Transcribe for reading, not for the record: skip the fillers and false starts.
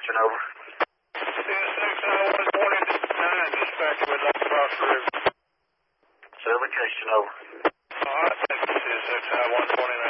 location, over. CSX 129, dispatch would like to cross the river. Say location, over. All right, thank you, CSX 129.